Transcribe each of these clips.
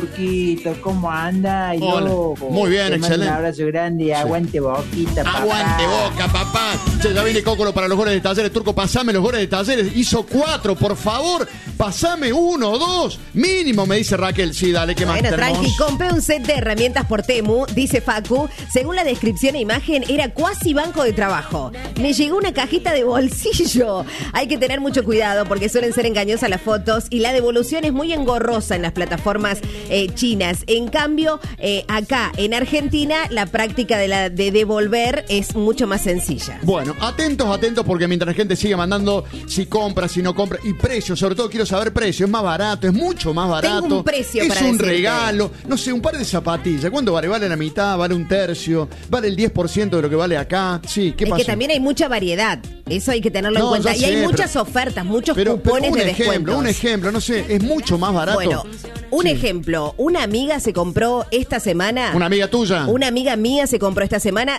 Turquito, ¿cómo anda? Hola. Loco. Muy bien, Te mando excelente. Un abrazo grande y aguante Boquita, papá. Aguante Boca, papá. Che, ya viene Cócolo para los goles de Talleres. Turco, pasame los goles de Talleres. Hizo 4, por favor. Pasame 1, 2. Mínimo, me dice Raquel. Sí, dale, ¿qué más Bueno, tenemos? tranqui, compré un set de herramientas por Temu, dice Facu. Según la descripción e imagen, era cuasi banco de trabajo. Me llegó una cajita de bolsillo. Hay que tener mucho cuidado porque suelen ser engañosas las fotos y la devolución es muy engorrosa en las plataformas chinas. En cambio, acá en Argentina, la práctica de devolver es mucho más sencilla. Bueno, atentos, porque mientras la gente sigue mandando si compra, si no compra, y precios, sobre todo quiero saber precios, es más barato, es mucho más barato. Tengo un precio es para un decirte. regalo, no sé, un par de zapatillas, ¿cuánto vale? ¿Vale la mitad? ¿Vale un tercio? ¿Vale el 10% de lo que vale acá? Sí, ¿qué Es pasa? que también hay mucha variedad, eso hay que tenerlo en No, cuenta. ya Y hay sé, muchas ofertas, muchos cupones un de ejemplo, descuentos. no sé, es mucho más barato. Bueno, un ejemplo, una amiga se compró esta semana. ¿Una amiga tuya? Una amiga mía se compró esta semana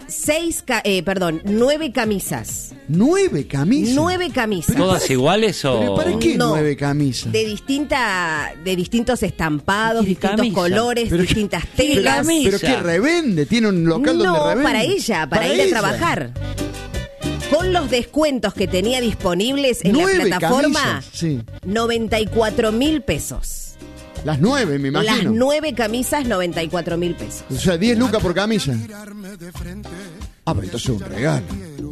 9 camisas. ¿9 camisas? 9 camisas. ¿Todas iguales o...? ¿Pero para qué No. 9 camisas? De distintos estampados, ¿Qué distintos camisa? colores, Pero distintas ¿qué telas. camisa? ¿Pero qué revende? ¿Tiene un local donde No, revende? para ella, para ir a trabajar. Con los descuentos que tenía disponibles en la 9 plataforma, camisas, sí. 94.000 pesos. Las 9, me imagino. Las 9 camisas, 94.000 pesos. O sea, 10 lucas por camisa. Ah, pero entonces es un regalo.